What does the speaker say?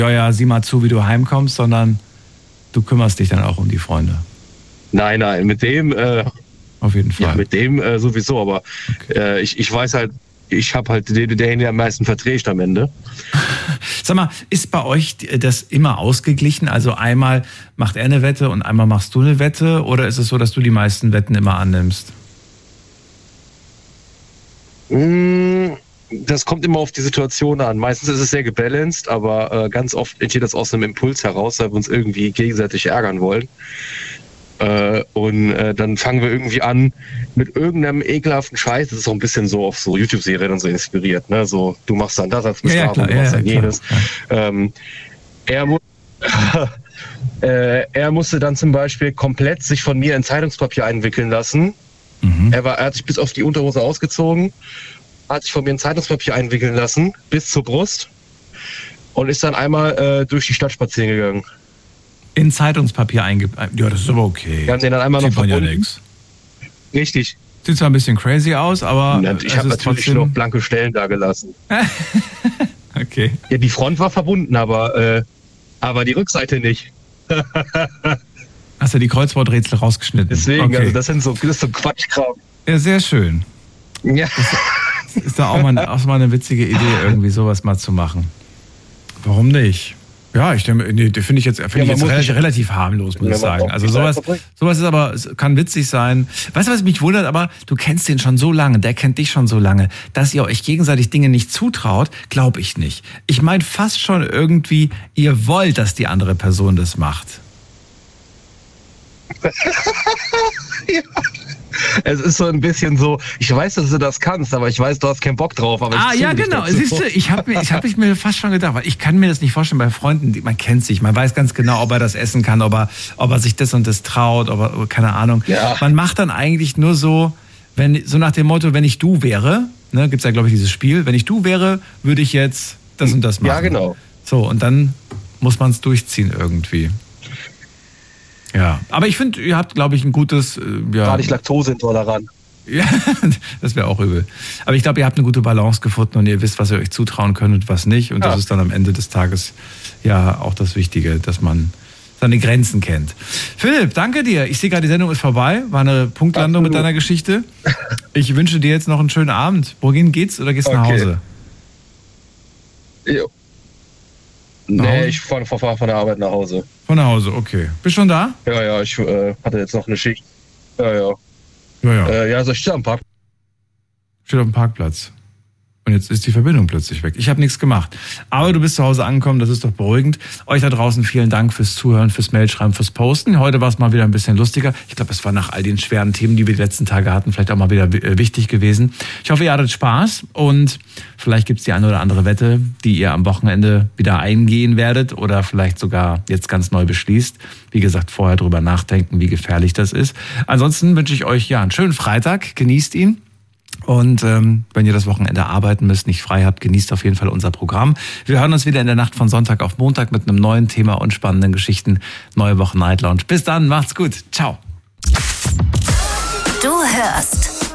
ja, sieh mal zu, wie du heimkommst, sondern du kümmerst dich dann auch um die Freunde. Nein, mit dem auf jeden Fall. Ja, mit dem sowieso, aber okay. Ich weiß halt, ich habe halt den, der am meisten verträgt am Ende. Sag mal, ist bei euch das immer ausgeglichen? Also einmal macht er eine Wette und einmal machst du eine Wette? Oder ist es so, dass du die meisten Wetten immer annimmst? Das kommt immer auf die Situation an. Meistens ist es sehr gebalanced, aber ganz oft entsteht das aus einem Impuls heraus, weil wir uns irgendwie gegenseitig ärgern wollen. Und dann fangen wir irgendwie an mit irgendeinem ekelhaften Scheiß. Das ist so ein bisschen so auf so YouTube-Serien und so inspiriert. Ne? So, du machst dann das als Bestrafung, du machst dann jenes. Er musste dann zum Beispiel komplett sich von mir in Zeitungspapier einwickeln lassen. Mhm. Er hat sich bis auf die Unterhose ausgezogen, hat sich von mir in Zeitungspapier einwickeln lassen, bis zur Brust und ist dann einmal durch die Stadt spazieren gegangen. In Zeitungspapier eingepackt. Ja, das ist aber okay. Wir haben den dann einmal noch verbunden. Ja nix. Richtig. Sieht zwar ein bisschen crazy aus, aber ja, ich habe natürlich noch blanke Stellen da gelassen. Okay. Ja, die Front war verbunden, aber die Rückseite nicht. Hast du die Kreuzworträtsel rausgeschnitten? Deswegen, okay. Also das ist so Quatschkram. Ja, sehr schön. Ja. Das ist da auch mal eine witzige Idee, irgendwie sowas mal zu machen. Warum nicht? Ja, ich denke, finde ich jetzt relativ harmlos, muss ich sagen. Also sowas ist aber, kann witzig sein. Weißt du, was mich wundert, aber du kennst den schon so lange, der kennt dich schon so lange, dass ihr euch gegenseitig Dinge nicht zutraut, glaube ich nicht. Ich meine fast schon irgendwie, ihr wollt, dass die andere Person das macht. Ja. Es ist so ein bisschen so, ich weiß, dass du das kannst, aber ich weiß, du hast keinen Bock drauf. Aber ja, genau. Siehst du, ich hab mir fast schon gedacht, weil ich kann mir das nicht vorstellen bei Freunden, man kennt sich, man weiß ganz genau, ob er das essen kann, ob er sich das und das traut, keine Ahnung. Ja. Man macht dann eigentlich nur so nach dem Motto, wenn ich du wäre, ne, gibt's ja, glaube ich, dieses Spiel, wenn ich du wäre, würde ich jetzt das und das machen. Ja, genau. So, und dann muss man es durchziehen irgendwie. Ja, aber ich finde, ihr habt, glaube ich, ein gutes... War nicht laktoseintolerant. Ja, das wäre auch übel. Aber ich glaube, ihr habt eine gute Balance gefunden und ihr wisst, was ihr euch zutrauen könnt und was nicht. Und das ist dann am Ende des Tages ja auch das Wichtige, dass man seine Grenzen kennt. Philipp, danke dir. Ich sehe gerade, die Sendung ist vorbei. War eine Punktlandung mit deiner Geschichte. Ich wünsche dir jetzt noch einen schönen Abend. Wohin geht's oder gehst du nach Hause? Jo. Nee, ich fahre von der Arbeit nach Hause. Von nach Hause, okay. Bist schon da? Ja, ich hatte jetzt noch eine Schicht. Ja. Also ich stehe am Park. Steht auf dem Parkplatz. Und jetzt ist die Verbindung plötzlich weg. Ich habe nichts gemacht. Aber du bist zu Hause angekommen, das ist doch beruhigend. Euch da draußen vielen Dank fürs Zuhören, fürs Mailschreiben, fürs Posten. Heute war es mal wieder ein bisschen lustiger. Ich glaube, es war nach all den schweren Themen, die wir die letzten Tage hatten, vielleicht auch mal wieder wichtig gewesen. Ich hoffe, ihr hattet Spaß und vielleicht gibt es die eine oder andere Wette, die ihr am Wochenende wieder eingehen werdet oder vielleicht sogar jetzt ganz neu beschließt. Wie gesagt, vorher drüber nachdenken, wie gefährlich das ist. Ansonsten wünsche ich euch einen schönen Freitag. Genießt ihn. Und wenn ihr das Wochenende arbeiten müsst, nicht frei habt, genießt auf jeden Fall unser Programm. Wir hören uns wieder in der Nacht von Sonntag auf Montag mit einem neuen Thema und spannenden Geschichten. Neue Woche Night Lounge. Bis dann, macht's gut. Ciao.